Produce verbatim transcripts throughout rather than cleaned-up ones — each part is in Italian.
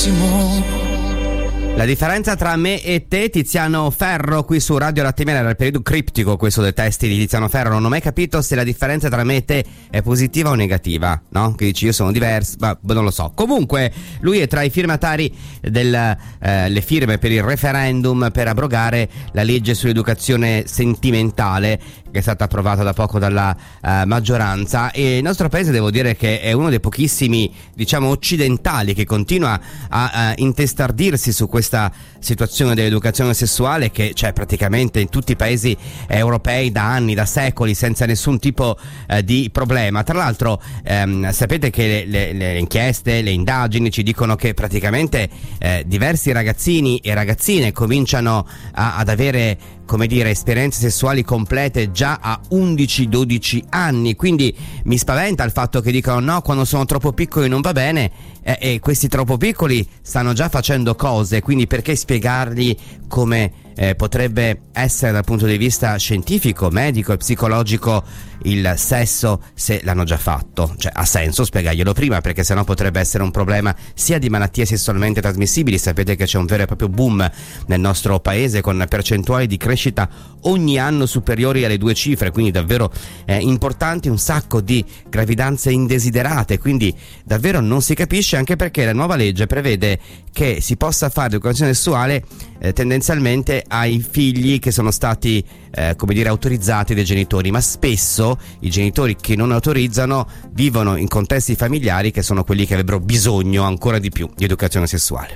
La differenza tra me e te, Tiziano Ferro qui su Radio Latte Miele. Era il periodo criptico questo dei testi di Tiziano Ferro. Non ho mai capito se la differenza tra me e te è positiva o negativa, no? Che dici io sono diverso, ma non lo so. Comunque lui è tra i firmatari delle eh, firme per il referendum per abrogare la legge sull'educazione sentimentale, che è stata approvata da poco dalla uh, maggioranza. E il nostro paese, devo dire che è uno dei pochissimi, diciamo, occidentali che continua a, a intestardirsi su questa situazione dell'educazione sessuale, che c'è praticamente in tutti i paesi europei da anni, da secoli, senza nessun tipo uh, di problema. Tra l'altro ehm, sapete che le, le, le inchieste, le indagini ci dicono che praticamente eh, diversi ragazzini e ragazzine cominciano a, ad avere, come dire, esperienze sessuali complete già a undici dodici anni. Quindi mi spaventa il fatto che dicono no, quando sono troppo piccoli non va bene, eh, e questi troppo piccoli stanno già facendo cose, quindi perché spiegargli come eh, potrebbe essere dal punto di vista scientifico, medico e psicologico il sesso se l'hanno già fatto? Cioè ha senso spiegarglielo prima, perché sennò potrebbe essere un problema sia di malattie sessualmente trasmissibili. Sapete che c'è un vero e proprio boom nel nostro paese con percentuali di crescita ogni anno superiori alle due cifre, quindi davvero eh, importanti, un sacco di gravidanze indesiderate, quindi davvero non si capisce, anche perché la nuova legge prevede che si possa fare educazione sessuale eh, tendenzialmente ai figli che sono stati eh, come dire autorizzati dai genitori, ma spesso i genitori che non autorizzano vivono in contesti familiari che sono quelli che avrebbero bisogno ancora di più di educazione sessuale.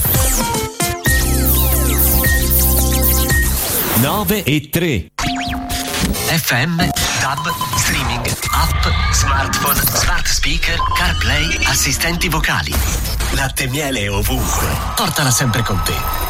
nove e tre F M, DAB, streaming, app, smartphone, smart speaker, CarPlay, assistenti vocali. Latte Miele ovunque. Portala sempre con te.